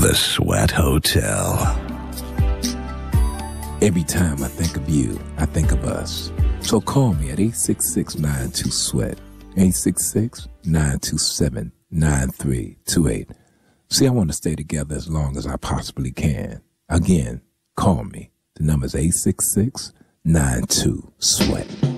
The Sweat Hotel. Every time I think of you, I think of us. So call me at 866-92-SWEAT, 866-927-9328. See, I want to stay together as long as I possibly can. Again, call me. The number is 866-92-SWEAT.